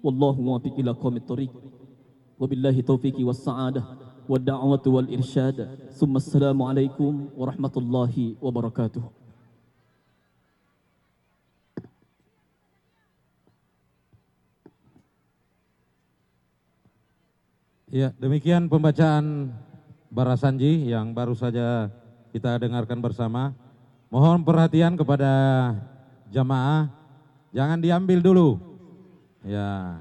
wallahu muwaffiq ila aqwamit thoriq. Wabillahi taufiqi was sa'adah wad da'watu wal irsyad. Tsumma assalamu alaikum warahmatullahi wabarakatuh. Ya, demikian pembacaan Barasanji yang baru saja kita dengarkan bersama. Mohon perhatian kepada jamaah, jangan diambil dulu. Ya,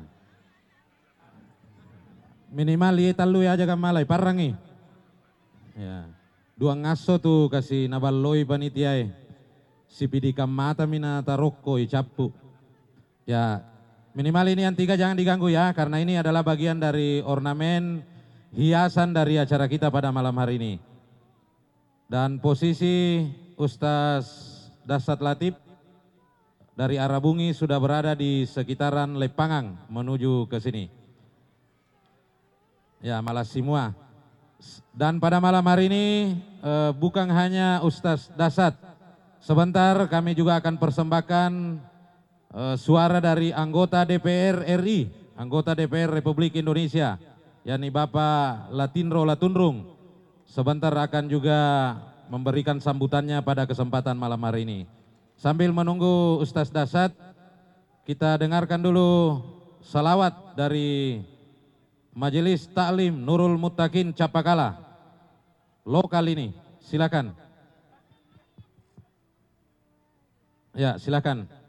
minimal lihat talu aja kamalai parangi. Ya, dua ngaso tuh kasih nabaloi panitiae. Si pidikam mata mina tarokko capu. Ya, minimal ini yang 3 jangan diganggu ya, karena ini adalah bagian dari ornamen hiasan dari acara kita pada malam hari ini. Dan posisi Ustaz Dasat Latif dari arah Bungi sudah berada di sekitaran Lepangang menuju ke sini. Ya, malas semua. Dan pada malam hari ini bukan hanya Ustaz Dasat. Sebentar kami juga akan persembahkan suara dari anggota DPR RI, anggota DPR Republik Indonesia, yakni Bapak Latinro Latundrung. Sebentar akan juga memberikan sambutannya pada kesempatan malam hari ini. Sambil menunggu Ustaz Dasat, kita dengarkan dulu salawat dari Majelis Taklim Nurul Muttaqin Capakala lokal ini. Silakan. Ya, silakan.